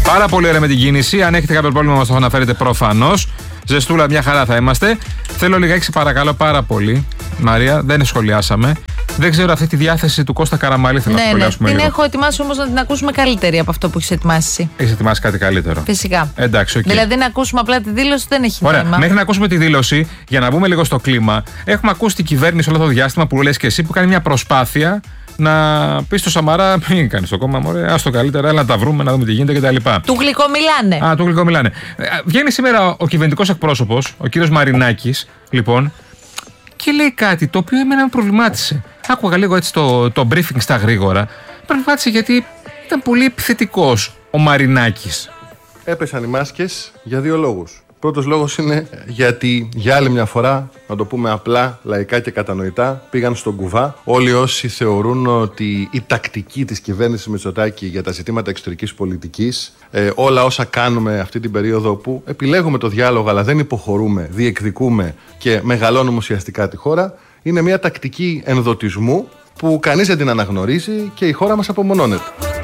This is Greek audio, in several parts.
Πάρα πολύ ωραία με την κίνηση. Αν έχετε κάποιο πρόβλημα, μας το αναφέρετε προφανώς. Ζεστούλα, μια χαρά θα είμαστε. Θέλω λιγάκι, σε παρακαλώ πάρα πολύ, Μαρία, δεν σχολιάσαμε. Δεν ξέρω αυτή τη διάθεση του Κώστα Καραμαλή. Θέλω να σχολιάσουμε λίγο. Την έχω ετοιμάσει όμως να την ακούσουμε καλύτερη από αυτό που έχεις ετοιμάσει εσύ. Έχεις ετοιμάσει κάτι καλύτερο. Φυσικά. Εντάξει, okay. Δηλαδή να ακούσουμε απλά τη δήλωση δεν έχει ωραία, νόημα. Μέχρι να ακούσουμε τη δήλωση, για να μπούμε λίγο στο κλίμα, έχουμε ακούσει την κυβέρνηση όλο το διάστημα που λες και εσύ, που κάνει μια προσπάθεια να πει στο Σαμαρά, μην κάνει το κόμμα, μωρέ, άστο καλύτερα, έλα να τα βρούμε, να δούμε τι γίνεται κτλ. Του γλυκομιλάνε. Του γλυκομιλάνε. Βγαίνει σήμερα ο κυβερνητικός εκπρόσωπος, ο κύριος Μαρινάκης, λοιπόν, και λέει κάτι το οποίο εμένα με προβλημάτισε. Άκουγα λίγο έτσι το briefing στα γρήγορα. Με προβλημάτισε γιατί ήταν πολύ επιθετικός ο Μαρινάκης. Έπεσαν οι μάσκες για δύο λόγους. Πρώτος λόγος είναι γιατί για άλλη μια φορά, να το πούμε απλά, λαϊκά και κατανοητά, πήγαν στον κουβά. Όλοι όσοι θεωρούν ότι η τακτική της κυβέρνησης Μητσοτάκη για τα ζητήματα εξωτερικής πολιτικής, όλα όσα κάνουμε αυτή την περίοδο που επιλέγουμε το διάλογο αλλά δεν υποχωρούμε, διεκδικούμε και μεγαλώνουμε ουσιαστικά τη χώρα, είναι μια τακτική ενδοτισμού που κανείς δεν την αναγνωρίζει και η χώρα μας απομονώνεται.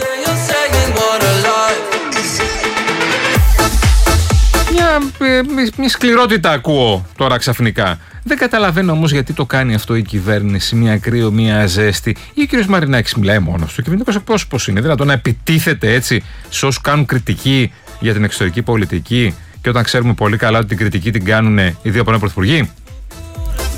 Μια σκληρότητα ακούω τώρα ξαφνικά. Δεν καταλαβαίνω όμως γιατί το κάνει αυτό η κυβέρνηση, μία κρύο, μία ζέστη. Ή ο κ. Μαρινάκης μιλάει μόνος του. Ο κυβερνητικός εκπρόσωπος είναι δυνατόν να επιτίθεται έτσι σε όσους κάνουν κριτική για την εξωτερική πολιτική, και όταν ξέρουμε πολύ καλά ότι την κριτική την κάνουν οι δύο πρώην πρωθυπουργοί.